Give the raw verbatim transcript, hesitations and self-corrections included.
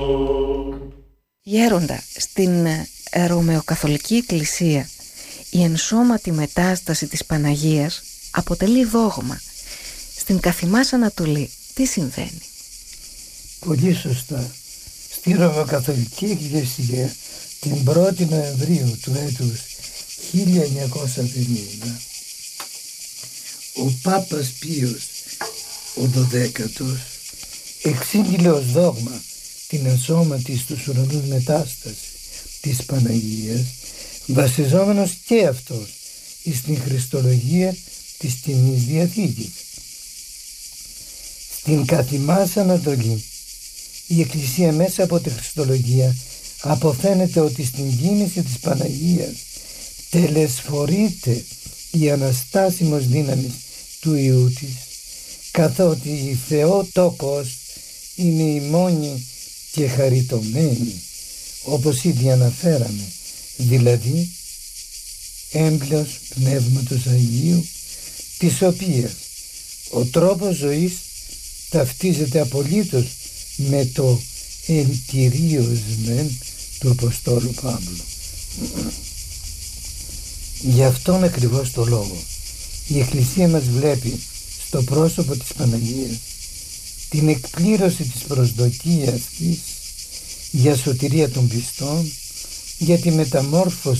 Γέροντα, στην Ρωμαιοκαθολική Εκκλησία η ενσώματη μετάσταση της Παναγίας αποτελεί δόγμα. Στην καθημάς Ανατολή τι συμβαίνει? Πολύ σωστά. Στη Ρωμαιοκαθολική Εκκλησία την πρώτη Νοεμβρίου του έτους χίλια εννιακόσια πενήντα ο Πάπας Πίος ο δωδέκατος εξήγηλε ως δόγμα την ενσώματη στους ουρανούς μετάσταση της Παναγίας, βασιζόμενος και αυτός στην Χριστολογία της Καινής Διαθήκης. Στην καθημάς Ανατολή η Εκκλησία μέσα από τη Χριστολογία αποφαίνεται ότι στην κίνηση της Παναγίας τελεσφορείται η αναστάσιμος δύναμη του Υιού της, καθότι η Θεότοκος είναι η μόνη και χαριτωμένη, όπως ήδη αναφέραμε, δηλαδή έμπλος Πνεύματος Αγίου, της οποίας ο τρόπος ζωής ταυτίζεται απολύτως με το εν κυρίως μεν του Αποστόλου Παύλου. Γι' αυτόν ακριβώς το λόγο η Εκκλησία μας βλέπει στο πρόσωπο της Παναγίας την εκπλήρωση της προσδοκίας της για σωτηρία των πιστών, για τη μεταμόρφωση